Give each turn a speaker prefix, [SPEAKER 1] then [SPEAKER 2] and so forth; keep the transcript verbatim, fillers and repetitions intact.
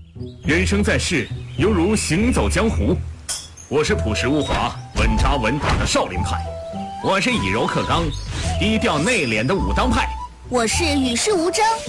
[SPEAKER 1] 人生在世，犹如行走江湖。我是朴实无华、稳扎稳打的少林派，我是以柔克刚、低调内敛的武当派，
[SPEAKER 2] 我是与世无争、